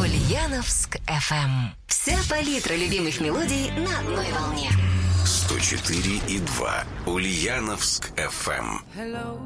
Ульяновск FM. Вся палитра любимых мелодий на одной волне. 104,2 Ульяновск FM. Hello,